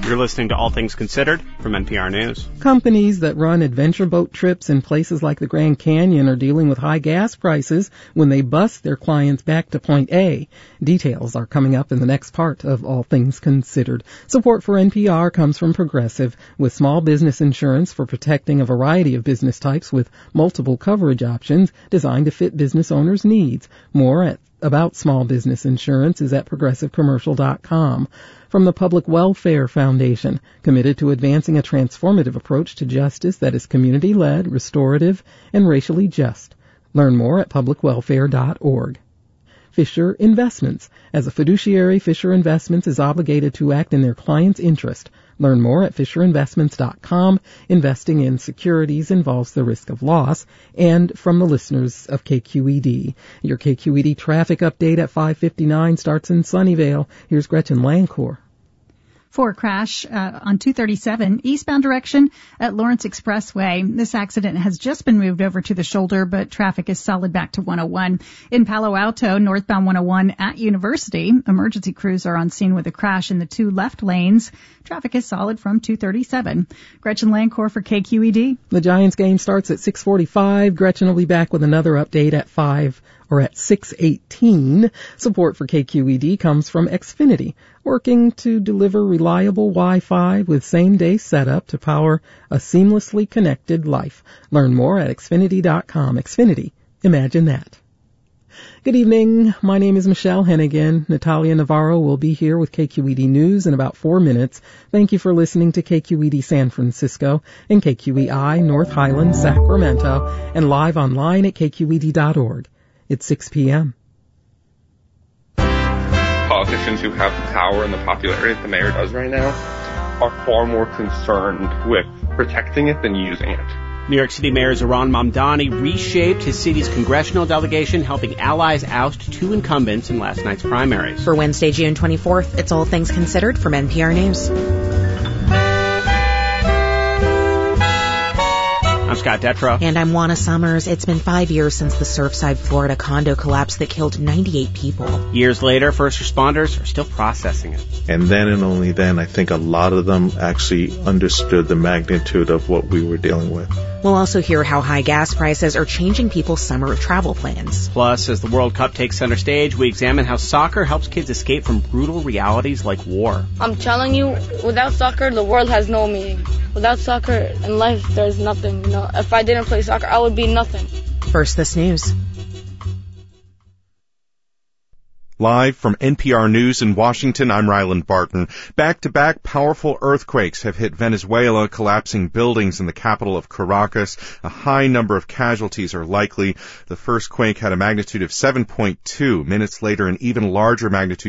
You're listening to All Things Considered from NPR News. Companies that run adventure boat trips in places like the Grand Canyon are dealing with high gas prices when they bus their clients back to point A. Details are coming up in the next part of All Things Considered. Support for NPR comes from Progressive, with small business insurance for protecting a variety of business types with multiple coverage options designed to fit business owners' needs. More about small business insurance is at progressivecommercial.com. From the Public Welfare Foundation, committed to advancing a transformative approach to justice that is community-led, restorative, and racially just. Learn more at publicwelfare.org. Fisher Investments. As a fiduciary, Fisher Investments is obligated to act in their client's interest. Learn more at FisherInvestments.com. Investing in securities involves the risk of loss. And from the listeners of KQED. Your KQED traffic update at 5:59 starts in Sunnyvale. Here's Gretchen Lancourt. For a crash on 237 eastbound direction at Lawrence Expressway. This accident has just been moved over to the shoulder, but traffic is solid back to 101. In Palo Alto, northbound 101 at University, emergency crews are on scene with a crash in the two left lanes. Traffic is solid from 237. Gretchen Lancourt for KQED. The Giants game starts at 6:45. Gretchen will be back with another update at 6:18. Support for KQED comes from Xfinity, working to deliver reliable Wi-Fi with same-day setup to power a seamlessly connected life. Learn more at Xfinity.com. Xfinity. Imagine that. Good evening. My name is Michelle Hennigan. Natalia Navarro will be here with KQED News in about 4 minutes. Thank you for listening to KQED San Francisco and KQEI North Highlands, Sacramento, and live online at KQED.org. It's 6 p.m. Politicians who have the power and the popularity that the mayor does right now are far more concerned with protecting it than using it. New York City Mayor Zohran Mamdani reshaped his city's congressional delegation, helping allies oust two incumbents in last night's primaries. For Wednesday, June 24th, it's All Things Considered from NPR News. I'm Scott Detrow. And I'm Juana Summers. It's been 5 years since the Surfside, Florida condo collapse that killed 98 people. Years later, first responders are still processing it. And then and only then, I think a lot of them actually understood the magnitude of what we were dealing with. We'll also hear how high gas prices are changing people's summer travel plans. Plus, as the World Cup takes center stage, we examine how soccer helps kids escape from brutal realities like war. I'm telling you, without soccer, the world has no meaning. Without soccer in life, there's nothing. You know, if I didn't play soccer, I would be nothing. First, this news. Live from NPR News in Washington, I'm Ryland Barton. Back-to-back powerful earthquakes have hit Venezuela, collapsing buildings in the capital of Caracas. A high number of casualties are likely. The first quake had a magnitude of 7.2. Minutes later, an even larger magnitude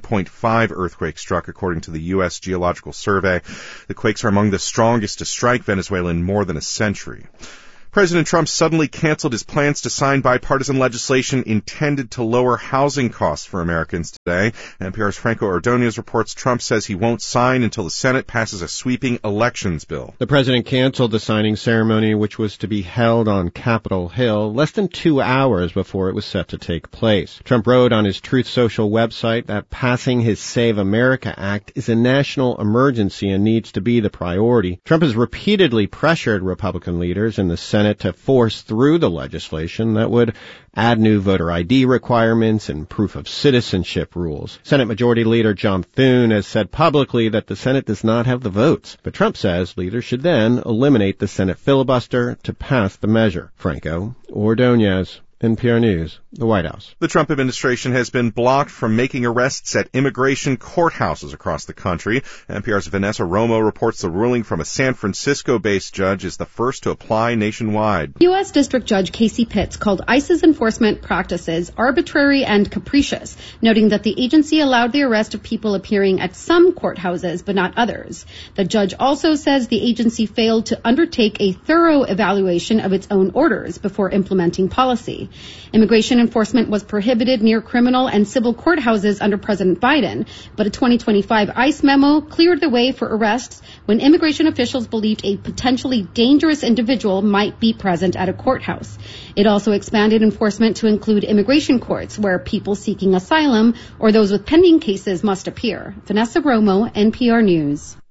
7.5 earthquake struck, according to the U.S. Geological Survey. The quakes are among the strongest to strike Venezuela in more than a century. President Trump suddenly canceled his plans to sign bipartisan legislation intended to lower housing costs for Americans today. NPR's Franco Ordonez reports Trump says he won't sign until the Senate passes a sweeping elections bill. The president canceled the signing ceremony, which was to be held on Capitol Hill, less than 2 hours before it was set to take place. Trump wrote on his Truth Social website that passing his Save America Act is a national emergency and needs to be the priority. Trump has repeatedly pressured Republican leaders in the Senate to force through the legislation that would add new voter ID requirements and proof of citizenship rules. Senate Majority Leader John Thune has said publicly that the Senate does not have the votes, but Trump says leaders should then eliminate the Senate filibuster to pass the measure. Franco Ordonez, NPR News, the White House. The Trump administration has been blocked from making arrests at immigration courthouses across the country. NPR's Vanessa Romo reports the ruling from a San Francisco-based judge is the first to apply nationwide. U.S. District Judge Casey Pitts called ICE's enforcement practices arbitrary and capricious, noting that the agency allowed the arrest of people appearing at some courthouses but not others. The judge also says the agency failed to undertake a thorough evaluation of its own orders before implementing policy. Immigration enforcement was prohibited near criminal and civil courthouses under President Biden, but a 2025 ICE memo cleared the way for arrests when immigration officials believed a potentially dangerous individual might be present at a courthouse. It also expanded enforcement to include immigration courts, where people seeking asylum or those with pending cases must appear. Vanessa Romo, NPR News.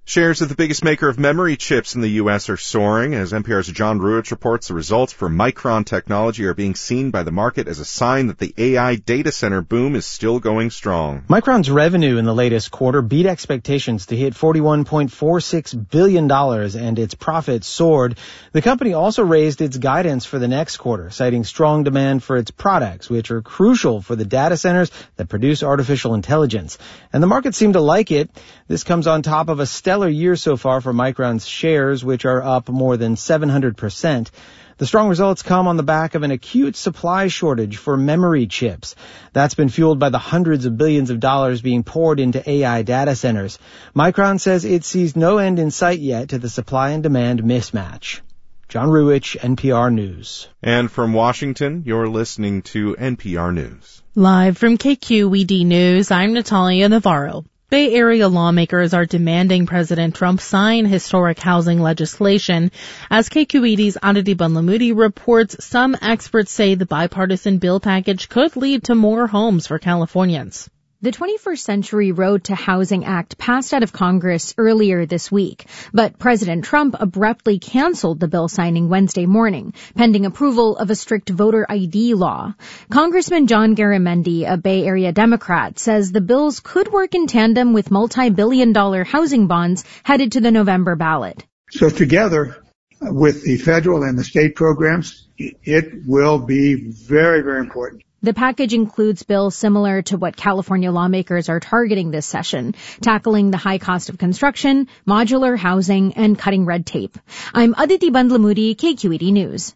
Shares of the biggest maker of memory chips in the U.S. are soaring. As NPR's John Ruwitch reports, the results for Micron Technology are being seen by the market as a sign that the AI data center boom is still going strong. Micron's revenue in the latest quarter beat expectations to hit $41.46 billion, and its profits soared. The company also raised its guidance for the next quarter, citing strong demand for its products, which are crucial for the data centers that produce artificial intelligence. And the market seemed to like it. This comes on top of a stellar year so far for Micron's shares, which are up more than 700%. The strong results come on the back of an acute supply shortage for memory chips. That's been fueled by the hundreds of billions of dollars being poured into AI data centers. Micron says it sees no end in sight yet to the supply and demand mismatch. John Ruwitch, NPR News. And from Washington, you're listening to NPR News. Live from KQED News, I'm Natalia Navarro. Bay Area lawmakers are demanding President Trump sign historic housing legislation. As KQED's Aditi Bandlamudi reports, some experts say the bipartisan bill package could lead to more homes for Californians. The 21st Century Road to Housing Act passed out of Congress earlier this week, but President Trump abruptly canceled the bill signing Wednesday morning, pending approval of a strict voter ID law. Congressman John Garamendi, a Bay Area Democrat, says the bills could work in tandem with multi-billion-dollar housing bonds headed to the November ballot. So together with the federal and the state programs, it will be very, very important. The package includes bills similar to what California lawmakers are targeting this session, tackling the high cost of construction, modular housing, and cutting red tape. I'm Aditi Bandlamudi, KQED News.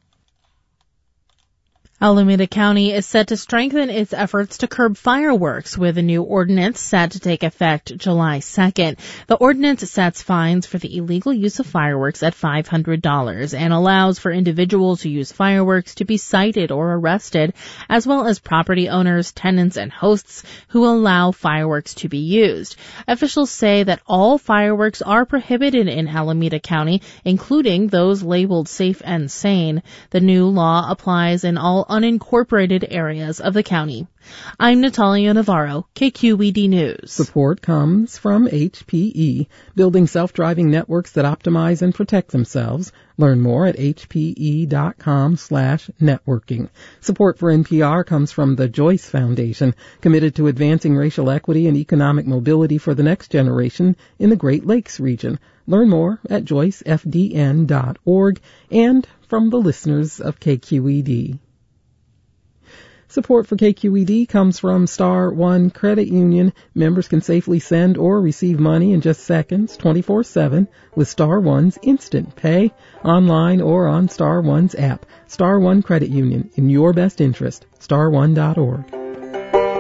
Alameda County is set to strengthen its efforts to curb fireworks with a new ordinance set to take effect July 2nd. The ordinance sets fines for the illegal use of fireworks at $500 and allows for individuals who use fireworks to be cited or arrested, as well as property owners, tenants, and hosts who allow fireworks to be used. Officials say that all fireworks are prohibited in Alameda County, including those labeled safe and sane. The new law applies in all unincorporated areas of the county. I'm Natalia Navarro, KQED News. Support comes from HPE, building self-driving networks that optimize and protect themselves. Learn more at hpe.com/networking. Support for NPR comes from the Joyce Foundation, committed to advancing racial equity and economic mobility for the next generation in the Great Lakes region. Learn more at joycefdn.org, and from the listeners of KQED. Support for KQED comes from Star One Credit Union. Members can safely send or receive money in just seconds, 24/7, with Star One's Instant Pay, online or on Star One's app. Star One Credit Union, in your best interest, star1.org.